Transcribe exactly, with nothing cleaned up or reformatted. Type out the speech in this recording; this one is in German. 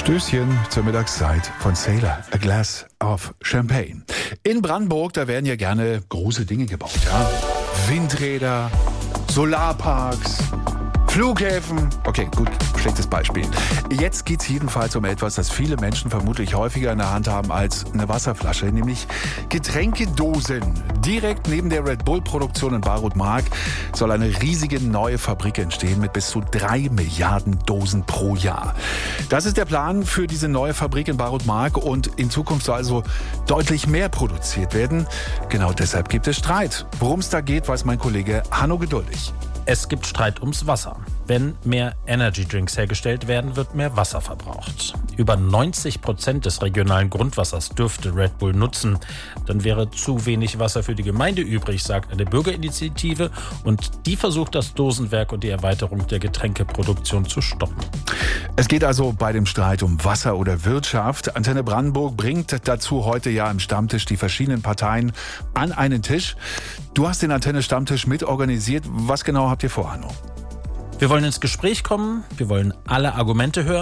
Stößchen zur Mittagszeit von Sailor, a glass of champagne. In Brandenburg, da werden ja gerne große Dinge gebaut, ja? Windräder, Solarparks, Flughäfen. Okay, gut, schlechtes Beispiel. Jetzt geht's jedenfalls um etwas, das viele Menschen vermutlich häufiger in der Hand haben als eine Wasserflasche, nämlich Getränkedosen. Direkt neben der Red Bull-Produktion in Barut-Mark soll eine riesige neue Fabrik entstehen mit bis zu drei Milliarden Dosen pro Jahr. Das ist der Plan für diese neue Fabrik in Barut-Mark und in Zukunft soll also deutlich mehr produziert werden. Genau deshalb gibt es Streit. Worum es da geht, weiß mein Kollege Hanno Geduldig. Es gibt Streit ums Wasser. Wenn mehr Energy-Drinks hergestellt werden, wird mehr Wasser verbraucht. Über neunzig Prozent des regionalen Grundwassers dürfte Red Bull nutzen. Dann wäre zu wenig Wasser für die Gemeinde übrig, sagt eine Bürgerinitiative. Und die versucht, das Dosenwerk und die Erweiterung der Getränkeproduktion zu stoppen. Es geht also bei dem Streit um Wasser oder Wirtschaft. Antenne Brandenburg bringt dazu heute ja im Stammtisch die verschiedenen Parteien an einen Tisch. Du hast den Antenne-Stammtisch mitorganisiert. Was genau habt ihr vor, Hanno? Wir wollen ins Gespräch kommen, wir wollen alle Argumente hören.